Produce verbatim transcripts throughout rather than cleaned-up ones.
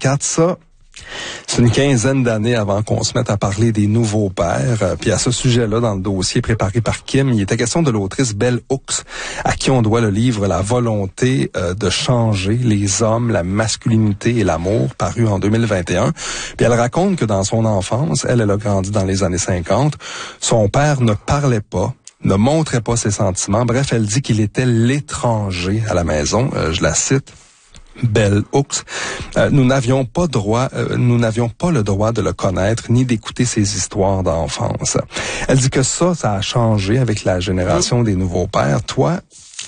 soixante-quatre, ça... C'est une quinzaine d'années avant qu'on se mette à parler des nouveaux pères. Euh, puis à ce sujet-là, dans le dossier préparé par Kim, il était question de l'autrice Bell Hooks, à qui on doit le livre La volonté euh, de changer les hommes, la masculinité et l'amour, paru en deux mille vingt et un. Puis elle raconte que dans son enfance, elle, elle a grandi dans les années cinquante, son père ne parlait pas, ne montrait pas ses sentiments. Bref, elle dit qu'il était l'étranger à la maison. Euh, je la cite. Bell Hooks, euh, nous n'avions pas droit, euh, nous n'avions pas le droit de le connaître ni d'écouter ses histoires d'enfance. Elle dit que ça, ça a changé avec la génération des nouveaux pères. Toi,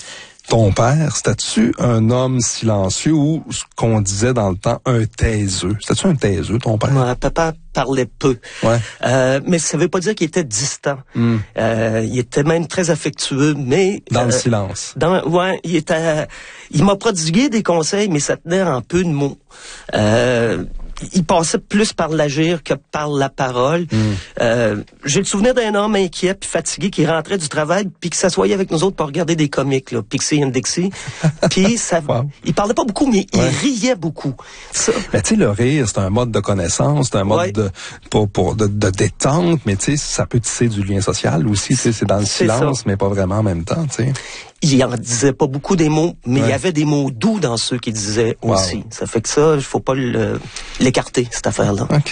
ton père, c'était-tu un homme silencieux ou ce qu'on disait dans le temps, un taiseux? C'était-tu un taiseux, ton père? Moi, papa parlait peu. Ouais. Euh, mais ça veut pas dire qu'il était distant. Mm. Euh, il était même très affectueux, mais... Dans euh, le silence. Dans, ouais, il était... Il m'a prodigué des conseils, mais ça tenait en peu de mots. Euh... Il passait plus par l'agir que par la parole. Mm. Euh, j'ai le souvenir d'un homme inquiet puis fatigué qui rentrait du travail puis qui s'assoyait avec nous autres pour regarder des comiques, là, Pixie and Dixie. Puis ça, wow. Il parlait pas beaucoup, mais il ouais. riait beaucoup. Ça... Mais tu sais, le rire, c'est un mode de connaissance, c'est un mode ouais. de pour, pour de, de détente, mais tu sais, ça peut tisser du lien social aussi. Tu sais, c'est dans le c'est silence, ça. Mais pas vraiment en même temps. Tu sais. Il en disait pas beaucoup des mots, mais ouais. il y avait des mots doux dans ceux qu'il disait wow. aussi. Ça fait que ça, il faut pas le, l'écarter, cette affaire-là. OK.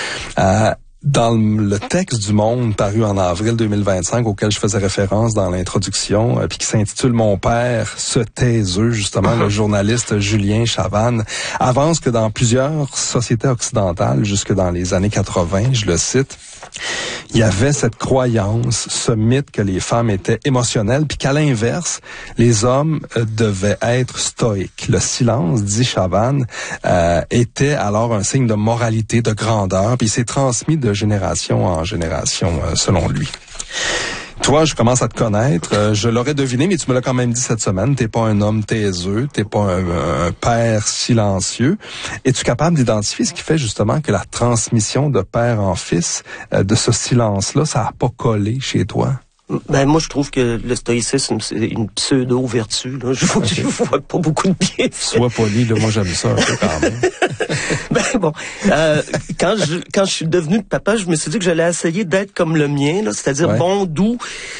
Euh, dans le texte du Monde paru en avril deux mille vingt-cinq, auquel je faisais référence dans l'introduction, euh, puis qui s'intitule « Mon père, ce taiseux », justement, uh-huh. le journaliste Julien Chavannes avance que dans plusieurs sociétés occidentales, jusque dans les années quatre-vingts, je le cite, il y avait cette croyance, ce mythe que les femmes étaient émotionnelles, puis qu'à l'inverse, les hommes euh, devaient être stoïques. Le silence, dit Chavannes, euh, était alors un signe de moralité, de grandeur, puis il s'est transmis de génération en génération, euh, selon lui. Toi, je commence à te connaître. Euh, je l'aurais deviné, mais tu me l'as quand même dit cette semaine. T'es pas un homme taiseux, t'es pas un, un père silencieux. Es-tu capable d'identifier ce qui fait justement que la transmission de père en fils, euh, de ce silence-là, ça a pas collé chez toi? Ben moi je trouve que le stoïcisme c'est une pseudo vertu là. Je vois, okay. je vois pas beaucoup de bien. Sois poli là, moi j'aime ça un peu quand même. Ben bon, euh, quand je quand je suis devenu papa, je me suis dit que j'allais essayer d'être comme le mien là, c'est-à-dire ouais. bon, doux,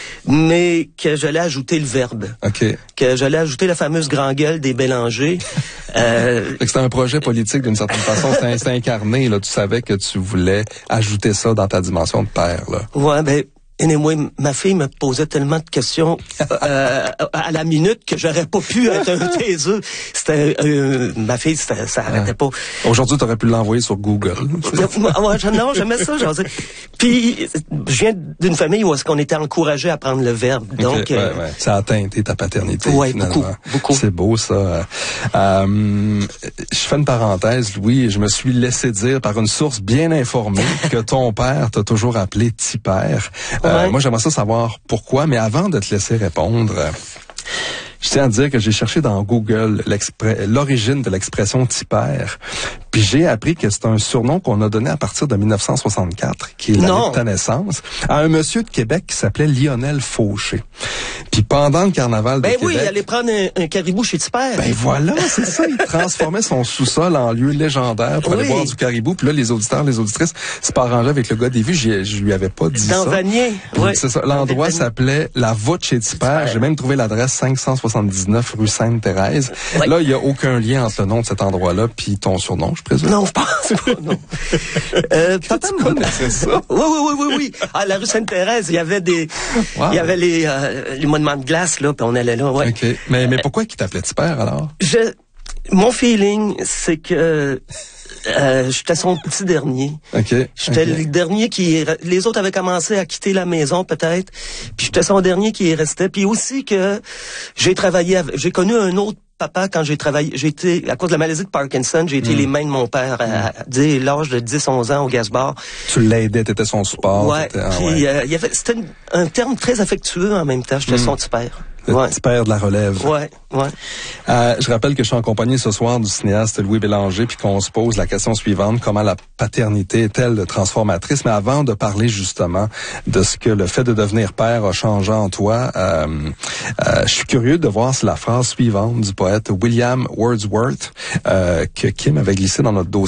mais que j'allais ajouter le verbe. OK. Que j'allais ajouter la fameuse grand gueule des Bélanger. euh, c'était un projet politique d'une certaine façon, c'était, c'était incarné là, tu savais que tu voulais ajouter ça dans ta dimension de père là. Ouais, ben et moi, ma fille me posait tellement de questions euh, à la minute que j'aurais pas pu être un taiseux. C'était euh, ma fille, c'était, ça arrêtait pas. Aujourd'hui, tu aurais pu l'envoyer sur Google. ouais, non, j'aimais ça. Genre, puis, je viens d'une famille où est-ce qu'on était encouragé à prendre le verbe. Donc, okay, ouais, ouais. Ça a teinté ta paternité. Ouais, finalement. beaucoup, beaucoup. C'est beau ça. Euh, je fais une parenthèse, Louis. Je me suis laissé dire par une source bien informée que ton père t'a toujours appelé petit père. Euh, ouais. Moi, j'aimerais ça savoir pourquoi, mais avant de te laisser répondre, euh, je tiens à dire que j'ai cherché dans Google l'origine de l'expression tipère, puis j'ai appris que c'est un surnom qu'on a donné à partir de dix-neuf cent soixante-quatre, qui est l'année de ta naissance, à un monsieur de Québec qui s'appelait Lionel Fauché. Puis pendant le carnaval de ben Québec... Ben oui, il allait prendre un, un caribou chez Tipère. Ben voilà, c'est ça. Il transformait son sous-sol en lieu légendaire pour oui. aller boire du caribou. Puis là, les auditeurs, les auditrices, c'est pas arrangé avec le gars des vues. Je, je lui avais pas dit Dans ça. Vanier. Oui. C'est ça. L'endroit s'appelait La Voûte chez Tipère. J'ai même trouvé l'adresse cinq cent soixante-dix-neuf rue Sainte-Thérèse. Oui. Là, il y a aucun lien entre le nom de cet endroit-là puis ton surnom, je présume. Non, je pense pas, non. euh, papa tu connaissais ça? Oui, oui, oui, oui, oui. À la rue Sainte-Thérèse, il y avait des, wow. il y avait les, euh, les monuments de glace, là, puis on allait là, ouais. OK. Mais, mais pourquoi il t'appelait Tipère, alors? Je, mon feeling, c'est que, Euh, j'étais son petit dernier. Okay, j'étais okay. le dernier qui... Les autres avaient commencé à quitter la maison, peut-être. Puis j'étais son dernier qui y restait. Puis aussi que j'ai travaillé... Avec, j'ai connu un autre papa quand j'ai travaillé. J'ai été... À cause de la maladie de Parkinson, j'ai été mm. les mains de mon père à, à dès l'âge de dix onze ans au Gaz-Bar. Tu l'aidais, t'étais son support. Ouais. Ah, puis ouais. Euh, il y avait... C'était une, un terme très affectueux en même temps. J'étais mm. son petit père. Le ouais. petit père de la relève. Ouais, ouais. Euh, je rappelle que je suis en compagnie ce soir du cinéaste Louis Bélanger, puis qu'on se pose la question suivante: comment la paternité est-elle transformatrice? Mais avant de parler justement de ce que le fait de devenir père a changé en toi, euh, euh, je suis curieux de voir si la phrase suivante du poète William Wordsworth, euh, que Kim avait glissé dans notre dossier